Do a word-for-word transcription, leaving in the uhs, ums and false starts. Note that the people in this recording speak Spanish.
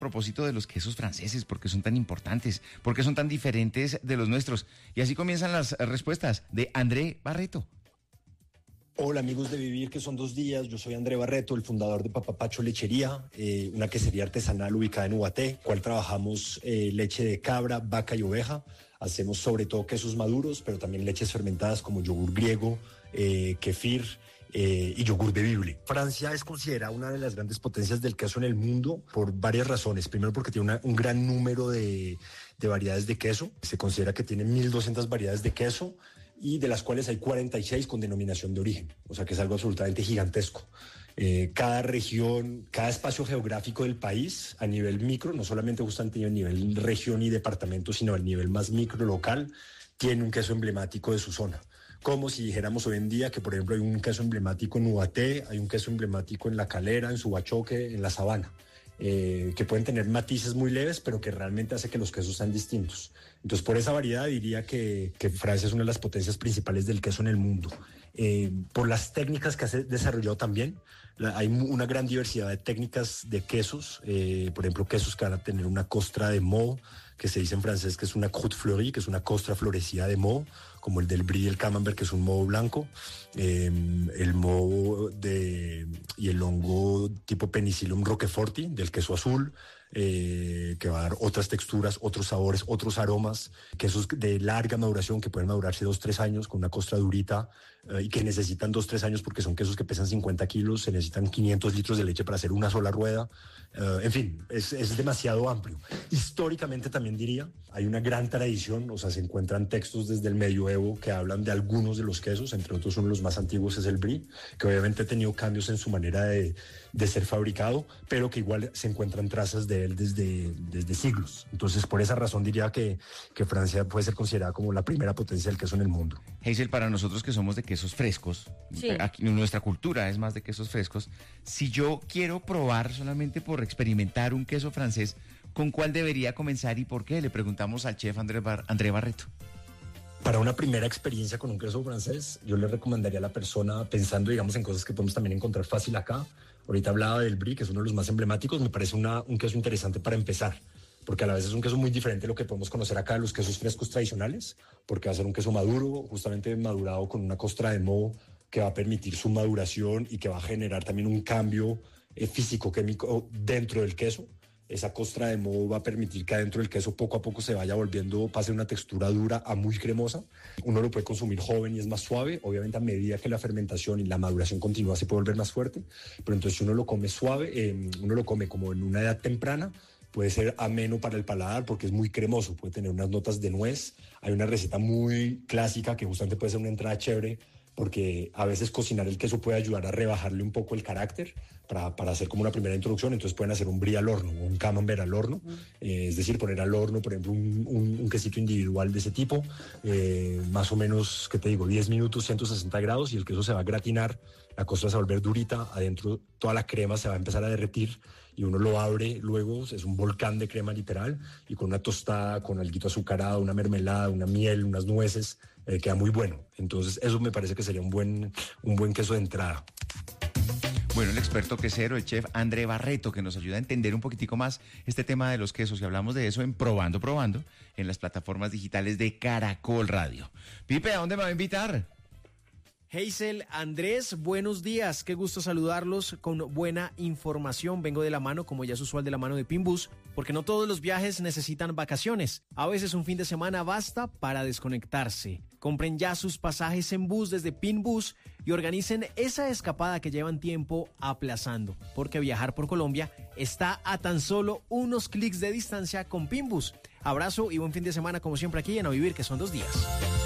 propósito de los quesos franceses, por qué son tan importantes, por qué son tan diferentes de los nuestros. Y así comienzan las respuestas de André Barreto. Hola amigos de Vivir, que son dos días. Yo soy André Barreto, el fundador de Papapacho Lechería, eh, una quesería artesanal ubicada en Ubaté, cual trabajamos eh, leche de cabra, vaca y oveja. Hacemos sobre todo quesos maduros, pero también leches fermentadas como yogur griego, eh, kefir eh, y yogur bebible. Francia es considerada una de las grandes potencias del queso en el mundo por varias razones. Primero porque tiene una, un gran número de, de variedades de queso. Se considera que tiene mil doscientas variedades de queso, y de las cuales hay cuarenta y seis con denominación de origen, o sea que es algo absolutamente gigantesco. Eh, cada región, cada espacio geográfico del país a nivel micro, no solamente justamente a nivel región y departamento, sino a nivel más micro local, tiene un queso emblemático de su zona. Como si dijéramos hoy en día que, por ejemplo, hay un queso emblemático en Ubaté, hay un queso emblemático en La Calera, en Subachoque, en La Sabana. Eh, que pueden tener matices muy leves, pero que realmente hace que los quesos sean distintos. Entonces, por esa variedad diría que, que Francia es una de las potencias principales del queso en el mundo. Eh, por las técnicas que ha desarrollado también, la, hay una gran diversidad de técnicas de quesos, eh, por ejemplo, quesos que van a tener una costra de moho, que se dice en francés que es una croûte fleurie, que es una costra florecida de moho, como el del brie y el camembert, que es un moho blanco, eh, el moho de, y el hongo tipo Penicillium roqueforti, del queso azul, eh, que va a dar otras texturas, otros sabores, otros aromas, quesos de larga maduración que pueden madurarse dos, tres años con una costra durita, eh, y que necesitan dos, tres años porque son quesos que pesan cincuenta kilos, se necesitan quinientos litros de leche para hacer una sola rueda. Uh, en fin, es, es demasiado amplio. Históricamente también diría, hay una gran tradición, o sea, se encuentran textos desde el medioevo que hablan de algunos de los quesos, entre otros uno de los más antiguos es el brie, que obviamente ha tenido cambios en su manera de, de ser fabricado, pero que igual se encuentran trazas de él desde, desde siglos. Entonces, por esa razón diría que, que Francia puede ser considerada como la primera potencia del queso en el mundo. Hazel, para nosotros que somos de quesos frescos, sí. aquí, nuestra cultura es más de quesos frescos, si yo quiero probar solamente por experimentar un queso francés, ¿con cuál debería comenzar y por qué? Le preguntamos al chef André, Bar- André Barreto. Para una primera experiencia con un queso francés, yo le recomendaría a la persona, pensando, digamos, en cosas que podemos también encontrar fácil acá. Ahorita hablaba del brie, que es uno de los más emblemáticos, me parece una, un queso interesante para empezar, porque a la vez es un queso muy diferente de lo que podemos conocer acá de los quesos frescos tradicionales, porque va a ser un queso maduro, justamente madurado con una costra de moho que va a permitir su maduración y que va a generar también un cambio eh, físico-químico dentro del queso. Esa costra de moho va a permitir que adentro del queso poco a poco se vaya volviendo, pase de una textura dura a muy cremosa. Uno lo puede consumir joven y es más suave. Obviamente a medida que la fermentación y la maduración continúa se puede volver más fuerte. Pero entonces si uno lo come suave, eh, uno lo come como en una edad temprana, puede ser ameno para el paladar porque es muy cremoso, puede tener unas notas de nuez. Hay una receta muy clásica que justamente puede ser una entrada chévere, porque a veces cocinar el queso puede ayudar a rebajarle un poco el carácter para, para hacer como una primera introducción. Entonces pueden hacer un brie al horno o un camembert al horno, mm. eh, es decir, poner al horno, por ejemplo, un, un, un quesito individual de ese tipo, eh, más o menos, ¿qué te digo?, diez minutos, ciento sesenta grados, y el queso se va a gratinar, la costra se va a volver durita, adentro toda la crema se va a empezar a derretir, y uno lo abre luego, es un volcán de crema literal, y con una tostada, con alguito azucarado, una mermelada, una miel, unas nueces, eh, queda muy bueno. Entonces eso me parece que sería un buen, un buen queso de entrada. Bueno, el experto quesero, el chef André Barreto, que nos ayuda a entender un poquitico más este tema de los quesos, y hablamos de eso en Probando, Probando, en las plataformas digitales de Caracol Radio. Pipe, ¿a dónde me va a invitar? Hazel, Andrés, buenos días, qué gusto saludarlos con buena información. Vengo de la mano, como ya es usual, de la mano de Pinbus, porque no todos los viajes necesitan vacaciones. A veces un fin de semana basta para desconectarse. Compren ya sus pasajes en bus desde Pinbus y organicen esa escapada que llevan tiempo aplazando, porque viajar por Colombia está a tan solo unos clics de distancia con Pinbus. Abrazo y buen fin de semana como siempre aquí en A Vivir, que son dos días.